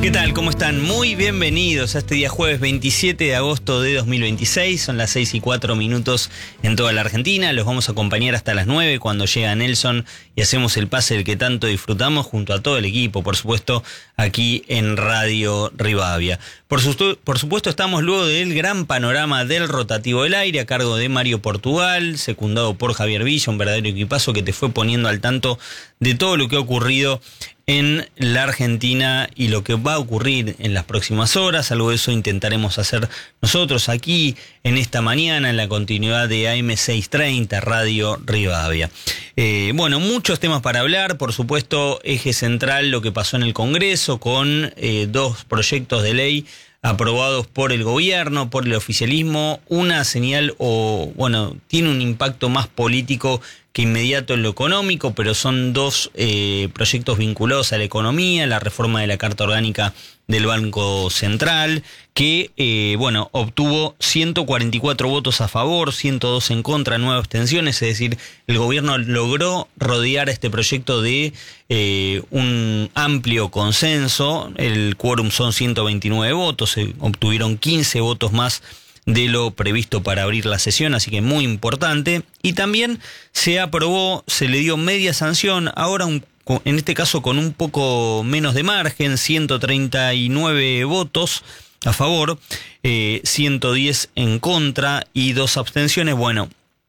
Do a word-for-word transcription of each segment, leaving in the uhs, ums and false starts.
¿Qué tal? ¿Cómo están? Muy bienvenidos a este día jueves veintisiete de agosto de dos mil veintiséis. Son las seis y cuatro minutos en toda la Argentina. Los vamos a acompañar hasta las nueve cuando llega Nelson y hacemos el pase del que tanto disfrutamos junto a todo el equipo, por supuesto, aquí en Radio Rivadavia. Por, su, por supuesto, estamos luego del gran panorama del rotativo del aire a cargo de Mario Portugal, secundado por Javier Villa, un verdadero equipazo que te fue poniendo al tanto de todo lo que ha ocurrido en la Argentina y lo que va a ocurrir en las próximas horas. Algo de eso intentaremos hacer nosotros aquí en esta mañana en la continuidad de A M seiscientos treinta Radio Rivadavia. Eh, bueno, muchos temas para hablar, por supuesto, eje central lo que pasó en el Congreso con eh, dos proyectos de ley aprobados por el gobierno, por el oficialismo, una señal o, bueno, tiene un impacto más político que inmediato en lo económico, pero son dos eh, proyectos vinculados a la economía, la reforma de la Carta Orgánica del Banco Central, que, eh, bueno, obtuvo ciento cuarenta y cuatro votos a favor, ciento dos en contra, nueve abstenciones, es decir, el gobierno logró rodear este proyecto de eh, un amplio consenso. El quórum son ciento veintinueve votos, se obtuvieron quince votos más de lo previsto para abrir la sesión, así que muy importante. Y también se aprobó, se le dio media sanción, ahora un, en este caso con un poco menos de margen, ciento treinta y nueve votos a favor, eh, ciento diez en contra y dos abstenciones. Bueno,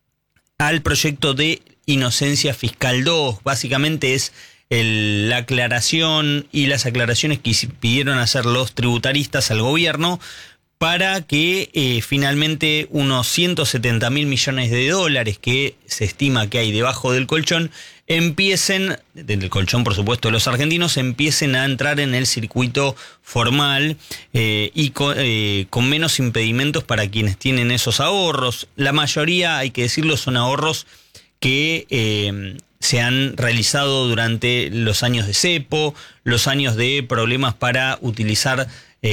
al proyecto de Inocencia Fiscal dos, básicamente es el, la aclaración y las aclaraciones que pidieron hacer los tributaristas al gobierno para que eh, finalmente unos ciento setenta mil millones de dólares que se estima que hay debajo del colchón empiecen, del colchón por supuesto de los argentinos, empiecen a entrar en el circuito formal eh, y con, eh, con menos impedimentos para quienes tienen esos ahorros. La mayoría, hay que decirlo, son ahorros que eh, se han realizado durante los años de cepo, los años de problemas para utilizar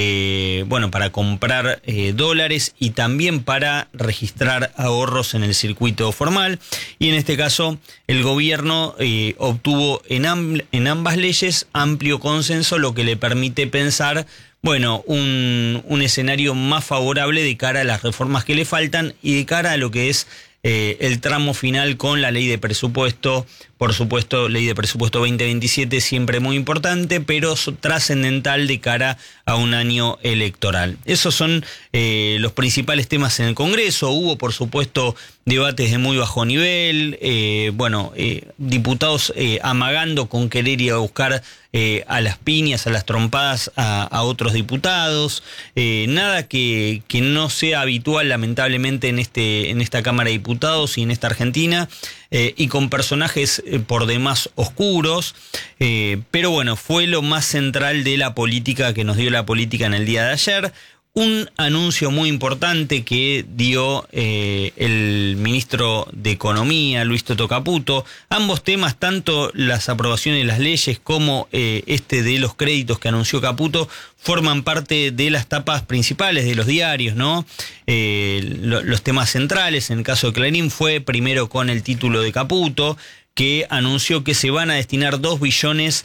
Eh, bueno, para comprar eh, dólares y también para registrar ahorros en el circuito formal. Y en este caso, el gobierno eh, obtuvo en, amb- en ambas leyes amplio consenso, lo que le permite pensar, bueno, un, un escenario más favorable de cara a las reformas que le faltan y de cara a lo que es Eh, el tramo final con la ley de presupuesto. Por supuesto, ley de presupuesto veinte veintisiete, siempre muy importante, pero trascendental de cara a un año electoral. Esos son eh, los principales temas en el Congreso. Hubo, por supuesto, debates de muy bajo nivel, eh, bueno, eh, diputados eh, amagando con querer ir a buscar eh, a las piñas, a las trompadas a, a otros diputados. Eh, nada que, que no sea habitual, lamentablemente, en, este, en esta Cámara de Diputados y en esta Argentina, eh, y con personajes eh, por demás oscuros, eh, pero bueno, fue lo más central de la política que nos dio la política en el día de ayer. Un anuncio muy importante que dio eh, el ministro de Economía, Luis Toto Caputo. Ambos temas, tanto las aprobaciones de las leyes como eh, este de los créditos que anunció Caputo, forman parte de las tapas principales de los diarios, ¿no? Eh, lo, los temas centrales, en el caso de Clarín, fue primero con el título de Caputo, que anunció que se van a destinar dos billones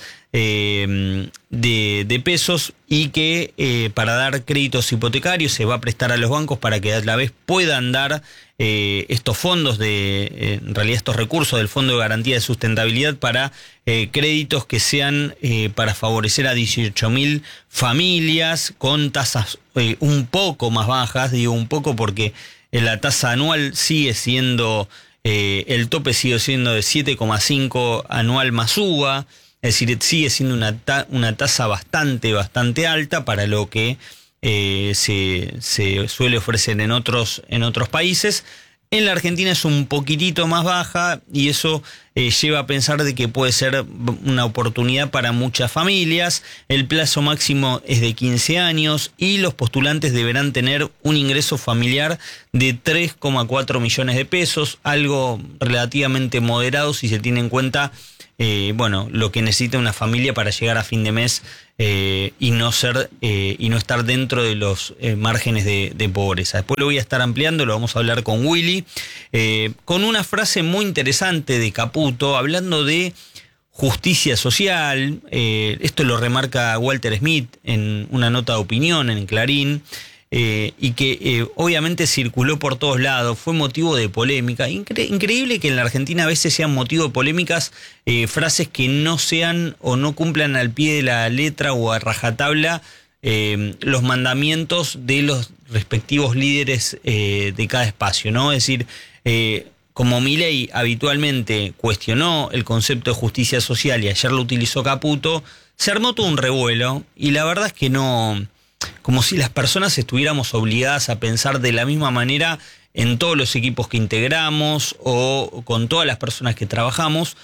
eh, de, de pesos y que eh, para dar créditos hipotecarios se va a prestar a los bancos para que a la vez puedan dar eh, estos fondos, de eh, en realidad estos recursos del Fondo de Garantía de Sustentabilidad para eh, créditos que sean eh, para favorecer a dieciocho mil familias con tasas eh, un poco más bajas. Digo un poco porque la tasa anual sigue siendo... Eh, el tope sigue siendo de siete coma cinco anual más U V A, es decir, sigue siendo una, ta- una tasa bastante, bastante alta para lo que eh, se, se suele ofrecer en otros, en otros países. En la Argentina es un poquitito más baja y eso eh, lleva a pensar de que puede ser una oportunidad para muchas familias. El plazo máximo es de quince años y los postulantes deberán tener un ingreso familiar de tres coma cuatro millones de pesos, algo relativamente moderado si se tiene en cuenta eh, bueno, lo que necesita una familia para llegar a fin de mes eh, y no ser eh, y no estar dentro de los eh, márgenes de, de pobreza. Después lo voy a estar ampliando, lo vamos a hablar con Willy, eh, con una frase muy interesante de Caputo, hablando de justicia social. Eh, esto lo remarca Walter Smith en una nota de opinión en Clarín, eh, y que eh, obviamente circuló por todos lados, fue motivo de polémica. Incre- increíble que en la Argentina a veces sean motivo de polémicas eh, frases que no sean o no cumplan al pie de la letra o a rajatabla eh, los mandamientos de los respectivos líderes eh, de cada espacio, ¿no? Es decir, eh, como Milei habitualmente cuestionó el concepto de justicia social y ayer lo utilizó Caputo, se armó todo un revuelo y la verdad es que no, como si las personas estuviéramos obligadas a pensar de la misma manera en todos los equipos que integramos o con todas las personas que trabajamos.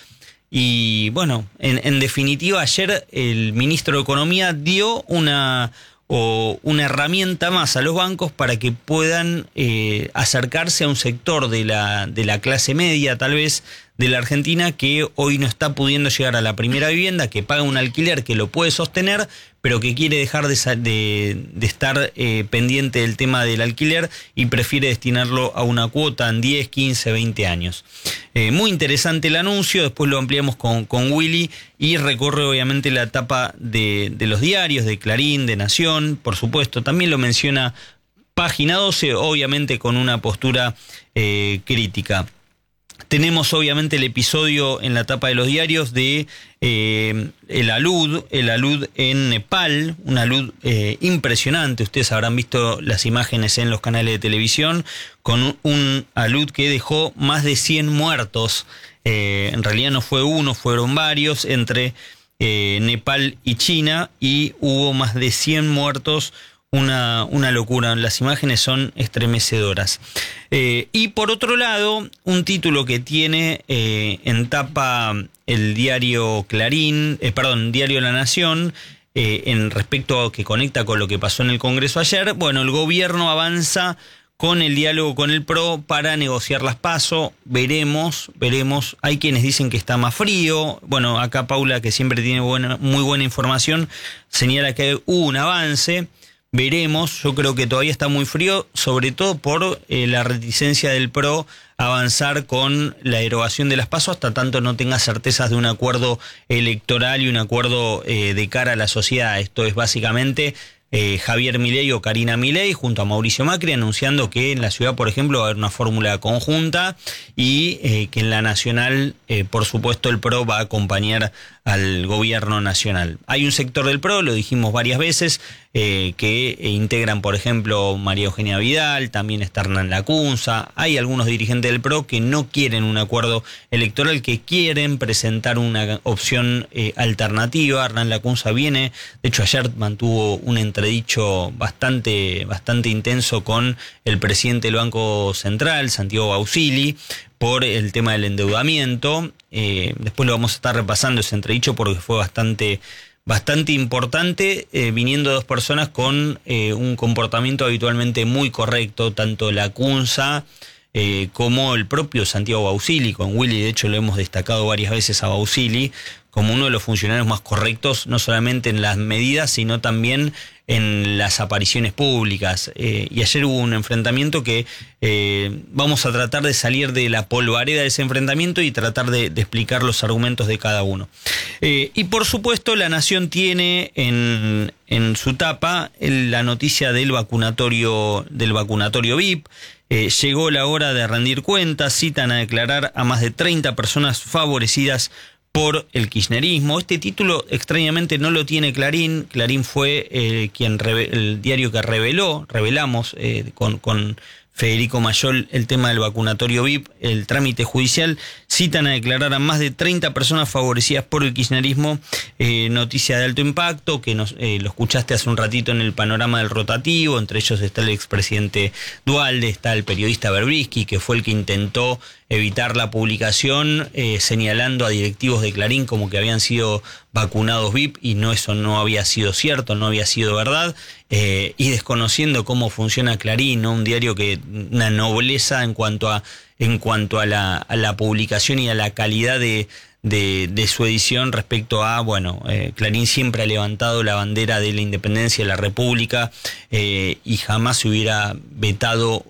Y bueno, en, en definitiva ayer el ministro de Economía dio una... o una herramienta más a los bancos para que puedan eh, acercarse a un sector de la, de la clase media, tal vez, de la Argentina, que hoy no está pudiendo llegar a la primera vivienda, que paga un alquiler que lo puede sostener, pero que quiere dejar de, de, de estar eh, pendiente del tema del alquiler y prefiere destinarlo a una cuota en diez, quince, veinte años. Eh, muy interesante el anuncio, después lo ampliamos con, con Willy y recorre obviamente la etapa de, de los diarios, de Clarín, de Nación, por supuesto, también lo menciona Página doce, obviamente con una postura eh, crítica. Tenemos obviamente el episodio en la tapa de los diarios de eh, el alud, el alud en Nepal, un alud eh, impresionante. Ustedes habrán visto las imágenes en los canales de televisión, con un, un alud que dejó más de cien muertos. Eh, en realidad no fue uno, fueron varios, entre eh, Nepal y China, y hubo más de cien muertos. Una, una locura, las imágenes son estremecedoras. Eh, y por otro lado, un título que tiene eh, en tapa el diario Clarín, eh, perdón, diario La Nación, eh, en respecto a que conecta con lo que pasó en el Congreso ayer. Bueno, el gobierno avanza con el diálogo con el P R O para negociar las PASO. Veremos, veremos. Hay quienes dicen que está más frío. Bueno, acá Paula, que siempre tiene buena, muy buena información, señala que hubo un avance. Veremos, yo creo que todavía está muy frío, sobre todo por eh, la reticencia del P R O a avanzar con la derogación de las PASO hasta tanto no tenga certezas de un acuerdo electoral y un acuerdo eh, de cara a la sociedad. Esto es básicamente eh, Javier Milei o Karina Milei junto a Mauricio Macri anunciando que en la ciudad, por ejemplo, va a haber una fórmula conjunta y eh, que en la nacional, eh, por supuesto, el P R O va a acompañar al gobierno nacional. Hay un sector del P R O, lo dijimos varias veces, eh, que integran, por ejemplo, María Eugenia Vidal, también está Hernán Lacunza. Hay algunos dirigentes del P R O que no quieren un acuerdo electoral, que quieren presentar una opción eh, alternativa. Hernán Lacunza viene, de hecho ayer mantuvo un entredicho bastante, bastante intenso con el presidente del Banco Central, Santiago Bausili, por el tema del endeudamiento. Eh, después lo vamos a estar repasando ese entredicho porque fue bastante, bastante importante, eh, viniendo dos personas con eh, un comportamiento habitualmente muy correcto, tanto Lacunza eh, como el propio Santiago Bausili. Con Willy, de hecho, lo hemos destacado varias veces a Bausili como uno de los funcionarios más correctos, no solamente en las medidas, sino también en las apariciones públicas. Eh, y ayer hubo un enfrentamiento que eh, vamos a tratar de salir de la polvareda de ese enfrentamiento y tratar de, de explicar los argumentos de cada uno. Eh, y por supuesto, La Nación tiene en, en su tapa el, la noticia del vacunatorio, del vacunatorio V I P. Eh, llegó la hora de rendir cuentas, citan a declarar a más de treinta personas favorecidas por el kirchnerismo. Este título extrañamente no lo tiene Clarín. Clarín fue eh, quien reve- el diario que reveló, revelamos eh, con, con Federico Mayol el tema del vacunatorio V I P, el trámite judicial. Citan a declarar a más de treinta personas favorecidas por el kirchnerismo. Eh, noticia de alto impacto, que nos, eh, lo escuchaste hace un ratito en el panorama del rotativo. Entre ellos está el expresidente Duhalde, está el periodista Berbisky, que fue el que intentó evitar la publicación, eh, señalando a directivos de Clarín como que habían sido vacunados V I P, y no, eso no había sido cierto, no había sido verdad, eh, y desconociendo cómo funciona Clarín, ¿no? Un diario que una nobleza en cuanto a en cuanto a la, a la publicación y a la calidad de, de, de su edición respecto a, bueno, eh, Clarín siempre ha levantado la bandera de la independencia de la República, eh, y jamás se hubiera vetado